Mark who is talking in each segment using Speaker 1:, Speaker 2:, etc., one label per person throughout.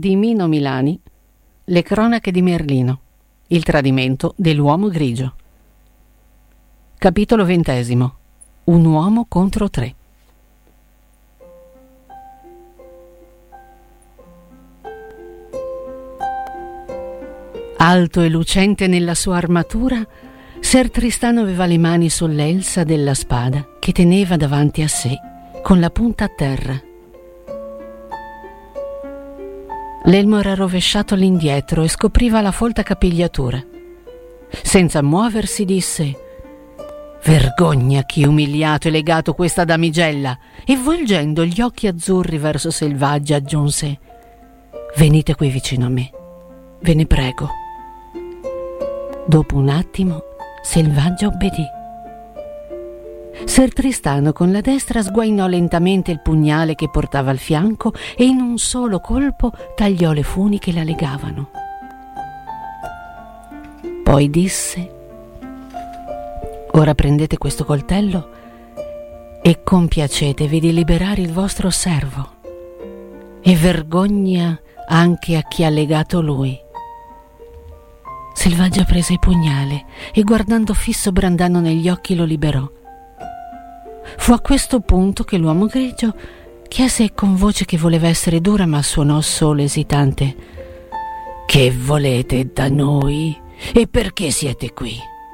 Speaker 1: di Mino Milani, Le cronache di Merlino, il tradimento dell'uomo grigio. Capitolo 20. Un uomo contro 3. Alto e lucente nella sua armatura, Ser Tristano aveva le mani sull'elsa della spada che teneva davanti a sé, con la punta a terra. L'elmo era rovesciato all'indietro e scopriva la folta capigliatura. Senza muoversi disse: «Vergogna chi umiliato e legato questa damigella!» E volgendo gli occhi azzurri verso Selvaggia aggiunse: «Venite qui vicino a me, ve ne prego». Dopo un attimo Selvaggia obbedì. Ser Tristano con la destra sguainò lentamente il pugnale che portava al fianco e in un solo colpo tagliò le funi che la legavano. Poi disse: «Ora prendete questo coltello e compiacetevi di liberare il vostro servo, e vergogna anche a chi ha legato lui». Selvaggia prese il pugnale e, guardando fisso Brandano negli occhi, lo liberò. Fu a questo punto che l'uomo grigio chiese con voce che voleva essere dura, ma suonò solo esitante: «Che volete da noi e perché siete qui?»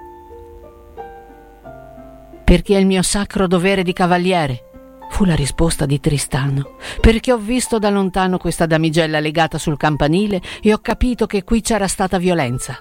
Speaker 1: «Perché è il mio sacro dovere di cavaliere», fu la risposta di Tristano, «perché ho visto da lontano questa damigella legata sul campanile e ho capito che qui c'era stata violenza».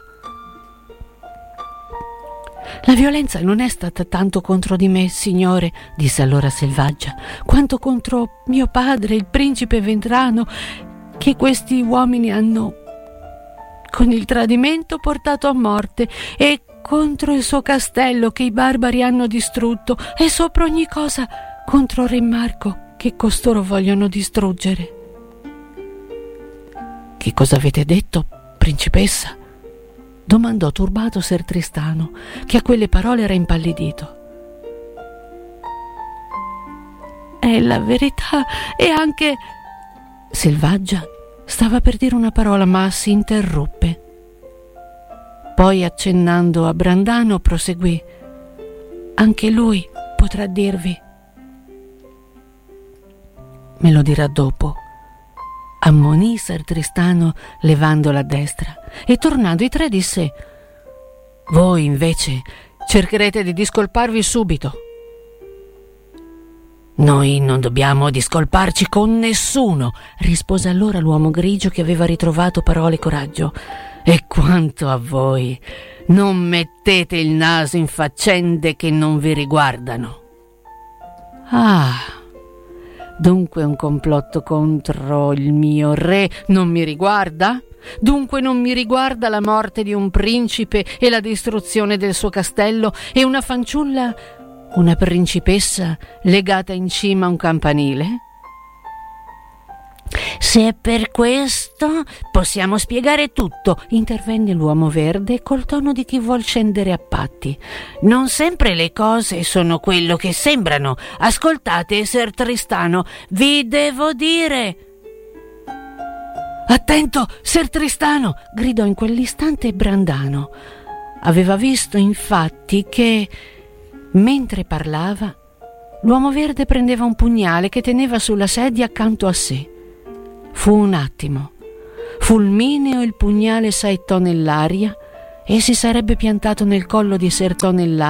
Speaker 1: «La violenza non è stata tanto contro di me, signore», disse allora Selvaggia, «quanto contro mio padre, il principe Ventrano, che questi uomini hanno con il tradimento portato a morte, e contro il suo castello che i barbari hanno distrutto, e sopra ogni cosa contro Re Marco che costoro vogliono distruggere». «Che cosa avete detto, principessa?» domandò turbato Ser Tristano, che a quelle parole era impallidito. «È la verità e anche...» Selvaggia stava per dire una parola, ma si interruppe. Poi, accennando a Brandano, proseguì: «Anche lui potrà dirvi». «Me lo dirà dopo», ammonì Ser Tristano levando la destra, e tornando ai tre disse: «Voi invece cercherete di discolparvi subito». «Noi non dobbiamo discolparci con nessuno», rispose allora l'uomo grigio, che aveva ritrovato parole e coraggio. «E quanto a voi, non mettete il naso in faccende che non vi riguardano». «Ah, dunque un complotto contro il mio re non mi riguarda? Dunque non mi riguarda la morte di un principe e la distruzione del suo castello e una fanciulla, una principessa legata in cima a un campanile?» «Se è per questo, possiamo spiegare tutto», intervenne l'uomo verde col tono di chi vuol scendere a patti. «Non sempre le cose sono quello che sembrano. Ascoltate, Ser Tristano, vi devo dire...» «Attento, Ser Tristano!» gridò in quell'istante Brandano. Aveva visto infatti che, mentre parlava, l'uomo verde prendeva un pugnale che teneva sulla sedia accanto a sé. Fu un attimo. Fulmineo il pugnale saettò nell'aria e si sarebbe piantato nel collo di Ser Tonellaro